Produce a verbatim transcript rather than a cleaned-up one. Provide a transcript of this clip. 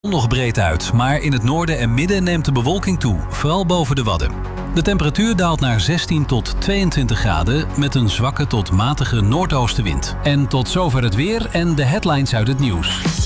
Nog breed uit, maar in het noorden en midden neemt de bewolking toe, vooral boven de Wadden. De temperatuur daalt naar zestien tot tweeëntwintig graden met een zwakke tot matige noordoostenwind. En tot zover het weer en de headlines uit het nieuws.